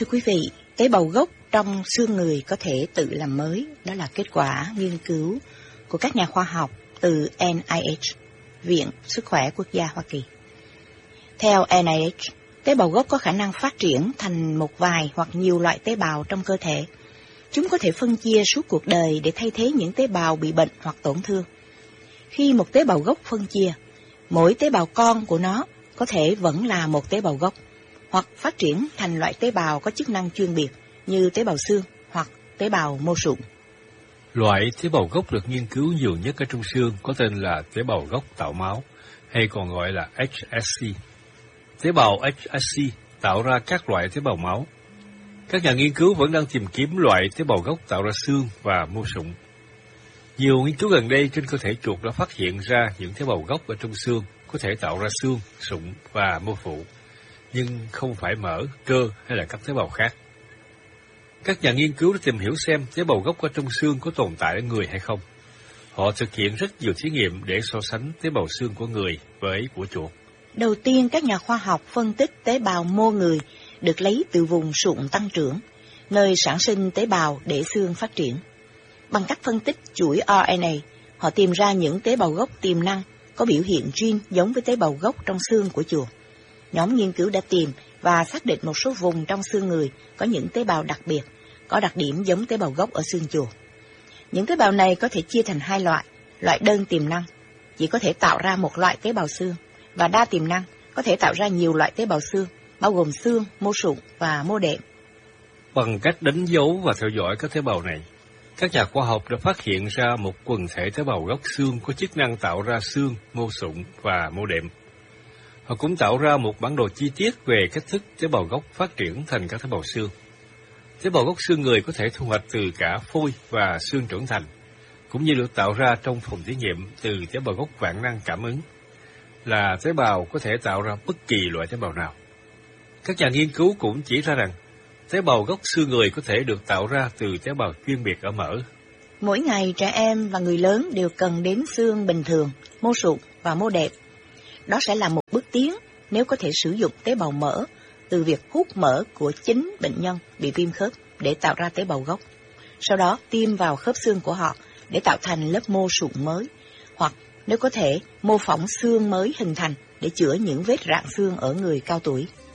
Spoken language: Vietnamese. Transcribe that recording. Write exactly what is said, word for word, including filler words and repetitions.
Thưa quý vị, tế bào gốc trong xương người có thể tự làm mới. Đó là kết quả nghiên cứu của các nhà khoa học từ en i hát, Viện Sức khỏe Quốc gia Hoa Kỳ. Theo en i hát, tế bào gốc có khả năng phát triển thành một vài hoặc nhiều loại tế bào trong cơ thể. Chúng có thể phân chia suốt cuộc đời để thay thế những tế bào bị bệnh hoặc tổn thương. Khi một tế bào gốc phân chia, mỗi tế bào con của nó có thể vẫn là một tế bào gốc, hoặc phát triển thành loại tế bào có chức năng chuyên biệt như tế bào xương hoặc tế bào mô sụn. Loại tế bào gốc được nghiên cứu nhiều nhất ở trong xương có tên là tế bào gốc tạo máu, hay còn gọi là hát ét xê. Tế bào hát ét xê tạo ra các loại tế bào máu. Các nhà nghiên cứu vẫn đang tìm kiếm loại tế bào gốc tạo ra xương và mô sụn. Nhiều nghiên cứu gần đây trên cơ thể chuột đã phát hiện ra những tế bào gốc ở trong xương có thể tạo ra xương, sụn và mô phụ, nhưng không phải mỡ, cơ hay là các tế bào khác. Các nhà nghiên cứu đã tìm hiểu xem tế bào gốc ở trong xương có tồn tại ở người hay không. Họ thực hiện rất nhiều thí nghiệm để so sánh tế bào xương của người với của chuột. Đầu tiên, các nhà khoa học phân tích tế bào mô người được lấy từ vùng sụn tăng trưởng, nơi sản sinh tế bào để xương phát triển. Bằng cách phân tích chuỗi rờ en a, họ tìm ra những tế bào gốc tiềm năng có biểu hiện gene giống với tế bào gốc trong xương của chuột. Nhóm nghiên cứu đã tìm và xác định một số vùng trong xương người có những tế bào đặc biệt, có đặc điểm giống tế bào gốc ở xương chuột. Những tế bào này có thể chia thành hai loại, loại đơn tiềm năng, chỉ có thể tạo ra một loại tế bào xương, và đa tiềm năng, có thể tạo ra nhiều loại tế bào xương, bao gồm xương, mô sụn và mô đệm. Bằng cách đánh dấu và theo dõi các tế bào này, các nhà khoa học đã phát hiện ra một quần thể tế bào gốc xương có chức năng tạo ra xương, mô sụn và mô đệm. Họ cũng tạo ra một bản đồ chi tiết về cách thức tế bào gốc phát triển thành các tế bào xương. Tế bào gốc xương người có thể thu hoạch từ cả phôi và xương trưởng thành, cũng như được tạo ra trong phòng thí nghiệm từ tế bào gốc vạn năng cảm ứng, là tế bào có thể tạo ra bất kỳ loại tế bào nào. Các nhà nghiên cứu cũng chỉ ra rằng tế bào gốc xương người có thể được tạo ra từ tế bào chuyên biệt ở mỡ. Mỗi ngày, trẻ em và người lớn đều cần đến xương bình thường, mô sụn và mô đệm. Đó sẽ là một bước tiến nếu có thể sử dụng tế bào mỡ từ việc hút mỡ của chính bệnh nhân bị viêm khớp để tạo ra tế bào gốc. Sau đó tiêm vào khớp xương của họ để tạo thành lớp mô sụn mới, hoặc nếu có thể mô phỏng xương mới hình thành để chữa những vết rạn xương ở người cao tuổi.